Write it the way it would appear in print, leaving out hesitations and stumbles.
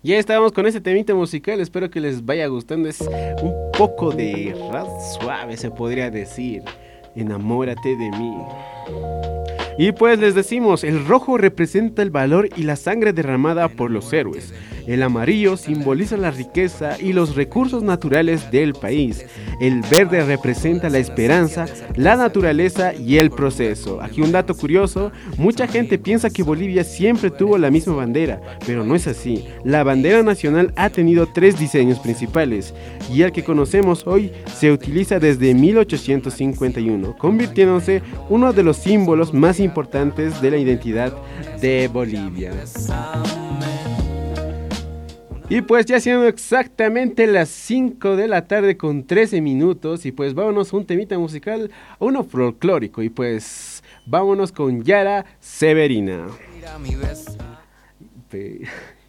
Ya estábamos con ese temita musical, espero que les vaya gustando. Es un poco de rap suave, se podría decir. Enamórate de mí. Y pues les decimos, el rojo representa el valor y la sangre derramada por los héroes. El amarillo simboliza la riqueza y los recursos naturales del país. El verde representa la esperanza, la naturaleza y el proceso. Aquí un dato curioso, mucha gente piensa que Bolivia siempre tuvo la misma bandera, pero no es así. La bandera nacional ha tenido tres diseños principales y el que conocemos hoy se utiliza desde 1851, convirtiéndose uno de los símbolos más importantes de la identidad de Bolivia. Y pues ya siendo exactamente las 5 de la tarde con 13 minutos y pues vámonos a un temita musical, a uno folclórico y pues vámonos con Yara Severina.